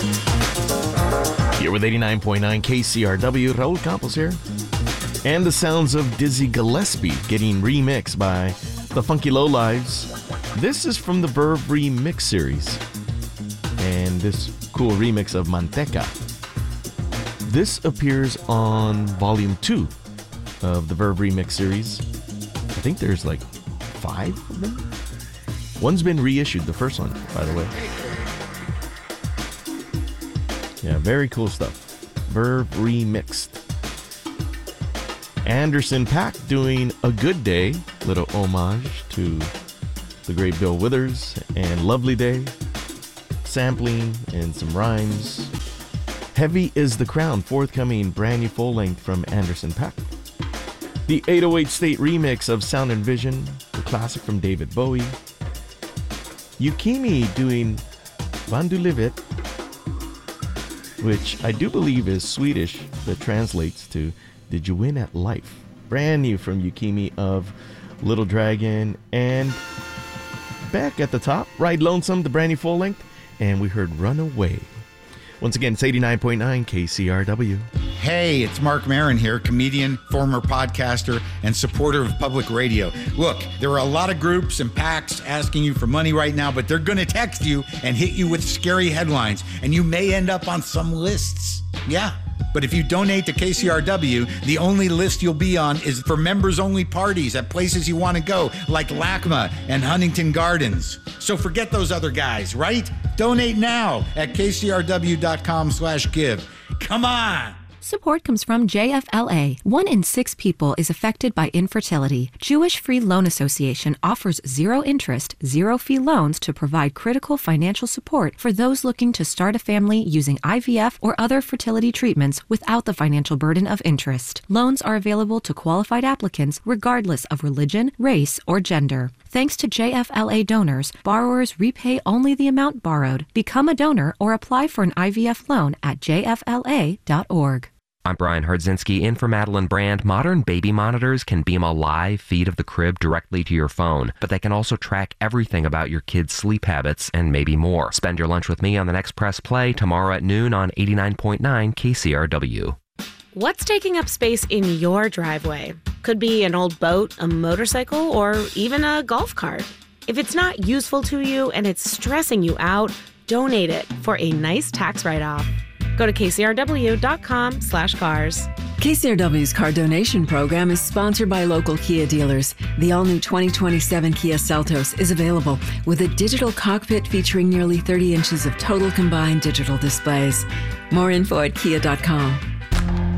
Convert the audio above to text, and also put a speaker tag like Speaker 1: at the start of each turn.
Speaker 1: Here with 89.9 KCRW, Raul Campos here. And the sounds of Dizzy Gillespie getting remixed by the Funky Lowlives. This is from the Verve Remix series. And this cool remix of Manteca. This appears on Volume 2 of the Verve Remix series. I think there's like 5 of them. One's been reissued, the first one, by the way. Yeah, very cool stuff. Verve Remixed. Anderson .Paak doing A Good Day, little homage to the great Bill Withers, and Lovely Day, sampling and some rhymes. Heavy is the Crown, forthcoming brand new full length from Anderson .Paak. The 808 State remix of Sound and Vision, the classic from David Bowie. Yukimi doing Van du Livet, which I do believe is Swedish, that translates to Did You Win at Life? Brand new from Yukimi of Little Dragon. And back at the top, Ride Lonesome, the brand new full length, and we heard Runaway. Once again, it's 89.9 KCRW.
Speaker 2: Hey, it's Mark Maron here, comedian, former podcaster, and supporter of public radio. Look, there are a lot of groups and PACs asking you for money right now, but they're going to text you and hit you with scary headlines, and you may end up on some lists. Yeah. But if you donate to KCRW, the only list you'll be on is for members-only parties at places you want to go, like LACMA and Huntington Gardens. So forget those other guys, right? Donate now at kcrw.com/give. Come on!
Speaker 3: Support comes from JFLA. 1 in 6 people is affected by infertility. Jewish Free Loan Association offers zero-interest, zero-fee loans to provide critical financial support for those looking to start a family using IVF or other fertility treatments without the financial burden of interest. Loans are available to qualified applicants regardless of religion, race, or gender. Thanks to JFLA donors, borrowers repay only the amount borrowed. Become a donor or apply for an IVF loan at jfla.org.
Speaker 4: I'm Brian Hardzinski in for Madeline Brand. Modern baby monitors can beam a live feed of the crib directly to your phone, but they can also track everything about your kid's sleep habits and maybe more. Spend your lunch with me on the next Press Play tomorrow at noon on 89.9 KCRW.
Speaker 5: What's taking up space in your driveway? Could be an old boat, a motorcycle, or even a golf cart. If it's not useful to you and it's stressing you out, donate it for a nice tax write-off. Go to kcrw.com/cars.
Speaker 6: KCRW's car donation program is sponsored by local Kia dealers. The all-new 2027 Kia Seltos is available with a digital cockpit featuring nearly 30 inches of total combined digital displays. More info at kia.com.